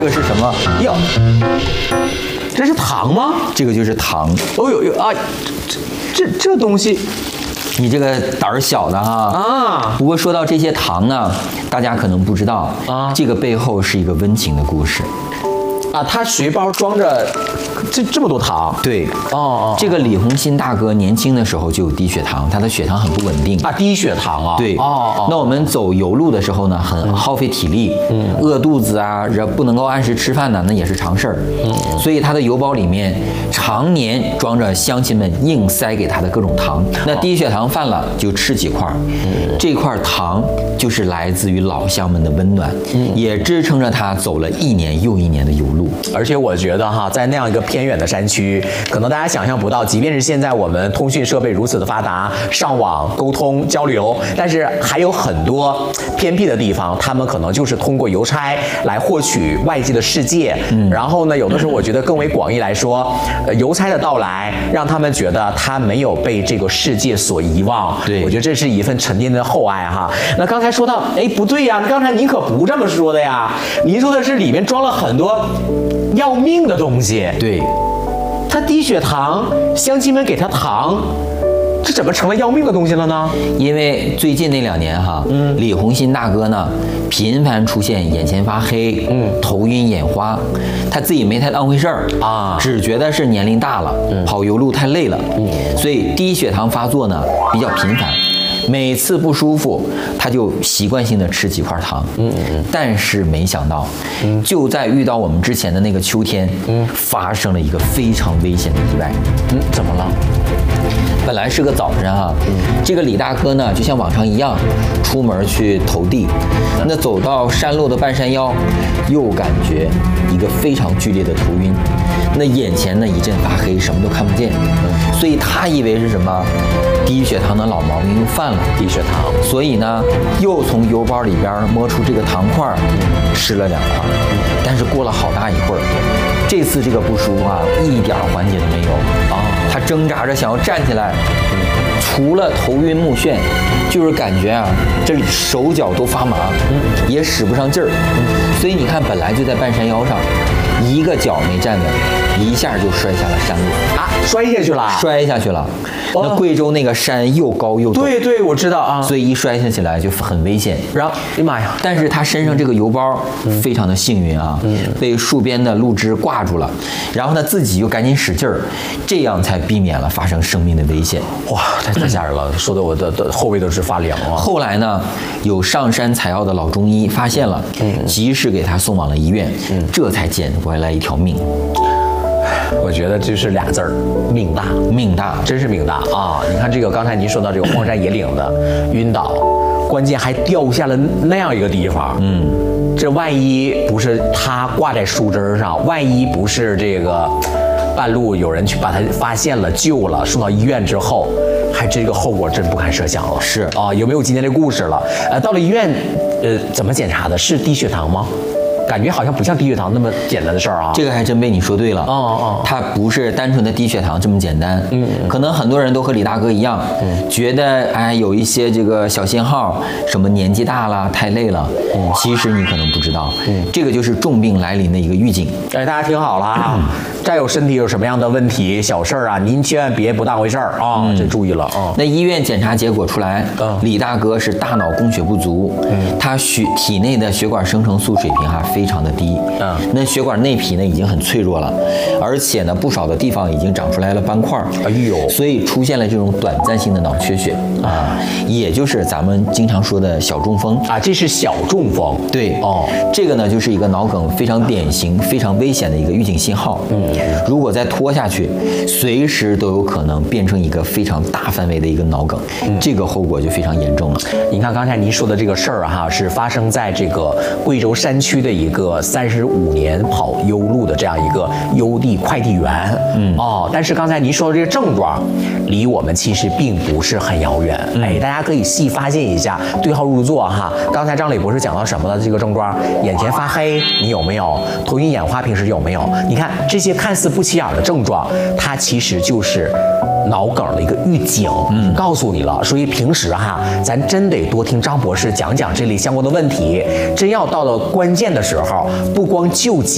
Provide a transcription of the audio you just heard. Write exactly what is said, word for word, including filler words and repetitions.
这个是什么？ 哟，这是糖吗？ 这个就是糖。 哦呦呦啊，这这这东西， 你这个胆儿小的哈啊。 不过说到这些糖呢，大家可能不知道啊， 这个背后是一个温情的故事。 啊，他随包装着这这么多糖。 对， 哦哦， 这个李洪新大哥年轻的时候就有低血糖，他的血糖很不稳定啊，低血糖啊。 对， 哦哦。 那我们走油路的时候呢，很耗费体力，嗯，饿肚子啊，人不能够按时吃饭呢，那也是常事儿。嗯，所以他的邮包里面常年装着乡亲们硬塞给他的各种糖。那低血糖犯了就吃几块，嗯，这块糖就是来自于老乡们的温暖，嗯，也支撑着他走了一年又一年的油路。 而且我觉得哈，在那样一个偏远的山区，可能大家想象不到，即便是现在我们通讯设备如此的发达，上网沟通交流，但是还有很多偏僻的地方，他们可能就是通过邮差来获取外界的世界。嗯，然后呢，有的时候我觉得更为广义来说，呃，邮差的到来让他们觉得他没有被这个世界所遗忘。 对， 我觉得这是一份沉甸的厚爱哈。那刚才说到，哎，不对呀，刚才您可不这么说的呀，您说的是里面装了很多要命的东西。 对， 他低血糖，乡亲们给他糖，这怎么成了要命的东西了呢？ 因为最近那两年哈，嗯，李洪新大哥呢频繁出现眼前发黑，嗯，头晕眼花，他自己没太当回事儿啊， 只觉得是年龄大了，嗯，跑油路太累了，嗯，所以低血糖发作呢比较频繁。每次不舒服，他就习惯性的吃几块糖。嗯嗯。但是没想到，嗯，就在遇到我们之前的那个秋天，嗯，发生了一个非常危险的意外。 嗯，怎么了？ 本来是个早晨哈，嗯，这个李大哥呢，就像往常一样，出门去投递。那走到山路的半山腰，又感觉一个非常剧烈的头晕，那眼前呢一阵发黑，什么都看不见。嗯，所以他以为是什么低血糖的老毛病又犯了， 低血糖， 所以呢，又从邮包里边摸出这个糖块，嗯，吃了两块。但是过了好大一会儿，这次这个不舒服啊，一点缓解都没有啊。他挣扎着想要站起来，嗯，除了头晕目眩，就是感觉啊，这手脚都发麻，嗯，也使不上劲儿。嗯，所以你看，本来就在半山腰上，一个脚没站稳，一下就摔下了山路啊，摔下去了， 摔下去了。那贵州那个山又高又陡， 对对，我知道啊， 所以一摔下起来就很危险。 然后，哎呀妈呀！ 但是他身上这个邮包非常的幸运啊，嗯，被树边的路枝挂住了，然后他自己又赶紧使劲儿，这样才避免了发生生命的危险。 哇，太太吓人了，说的我的的后背都是发凉啊。 后来呢，有上山采药的老中医发现了，嗯，及时给他送往了医院，嗯，这才捡回来一条命。 我觉得就是俩字儿，命大， 命大， 真是命大啊！你看这个，刚才您说到这个荒山野岭的晕倒，关键还掉下了那样一个地方，嗯，这万一不是他挂在树枝上，万一不是这个半路有人去把他发现了、救了，送到医院之后，还这个后果真不堪设想了。 是啊，有没有今天的故事了？呃，到了医院，呃，怎么检查的？是低血糖吗？感觉好像不像低血糖那么简单的事儿啊！ 这个还真被你说对了。哦哦，它不是单纯的低血糖这么简单。嗯，可能很多人都和李大哥一样，嗯，觉得哎有一些这个小信号，什么年纪大了、太累了。嗯，其实你可能不知道，嗯，这个就是重病来临的一个预警。 哎，大家听好了啊！再有身体有什么样的问题、小事儿啊，您千万别不当回事儿啊！这注意了啊！ 那医院检查结果出来，嗯，李大哥是大脑供血不足，嗯，他血体内的血管生成素水平哈非常的低，嗯，那血管内皮呢已经很脆弱了，而且呢不少的地方已经长出来了斑块，哎呦，所以出现了这种短暂性的脑缺血啊，也就是咱们经常说的小中风啊，这是小中风， 对哦，这个呢就是一个脑梗非常典型、非常危险的一个预警信号，嗯。如果再拖下去，随时都有可能变成一个非常大范围的一个脑梗，嗯，这个后果就非常严重了。 您看刚才您说的这个事儿哈，是发生在这个贵州山区的一个三十五年跑邮路的这样一个邮递快递员，嗯哦，但是刚才您说的这个症状，离我们其实并不是很遥远，嗯，哎，大家可以细发现一下，对号入座哈。刚才张磊博士讲到什么了？这个症状，眼前发黑，你有没有？头晕眼花，平时有没有？你看这些看似不起眼的症状，它其实就是脑梗的一个预警，嗯，告诉你了。所以平时哈，咱真得多听张博士讲讲这类相关的问题。真要到了关键的时候，不光救急。